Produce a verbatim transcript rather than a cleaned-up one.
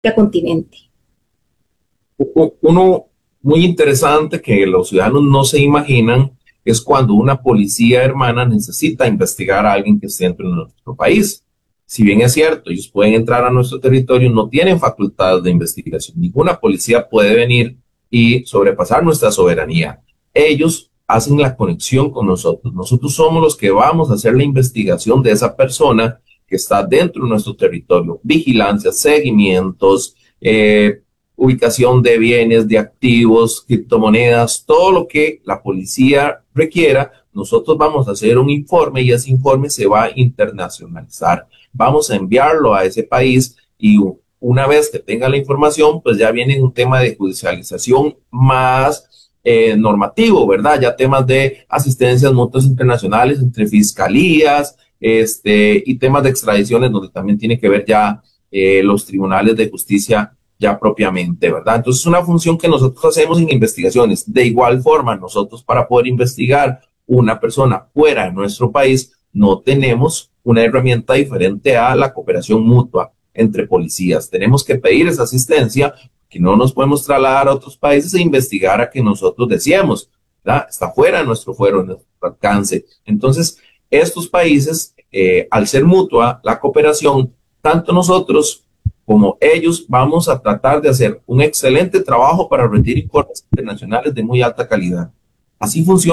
continente. Uno muy interesante que los ciudadanos no se imaginan es cuando una policía hermana necesita investigar a alguien que esté dentro de nuestro país. Si bien es cierto, ellos pueden entrar a nuestro territorio, no tienen facultades de investigación. Ninguna policía puede venir y sobrepasar nuestra soberanía. Ellos hacen la conexión con nosotros. Nosotros somos los que vamos a hacer la investigación de esa persona que está dentro de nuestro territorio. Vigilancia, seguimientos, eh, ubicación de bienes, de activos, criptomonedas, todo lo que la policía requiera. Nosotros vamos a hacer un informe y ese informe se va a internacionalizar. Vamos a enviarlo a ese país y una vez que tenga la información, pues ya viene un tema de judicialización más eh, normativo, ¿verdad? Ya temas de asistencias mutuas internacionales entre fiscalías, este, y temas de extradiciones donde también tiene que ver ya eh, los tribunales de justicia ya propiamente, ¿verdad? Entonces es una función que nosotros hacemos en investigaciones. De igual forma, nosotros para poder investigar una persona fuera de nuestro país, no tenemos una herramienta diferente a la cooperación mutua entre policías. Tenemos que pedir esa asistencia, que no nos podemos trasladar a otros países e investigar a que nosotros decíamos, ¿verdad? Está fuera de nuestro fuero, de nuestro alcance. Entonces, estos países, eh, al ser mutua la cooperación, tanto nosotros como ellos vamos a tratar de hacer un excelente trabajo para rendir informes internacionales de muy alta calidad. Así funciona.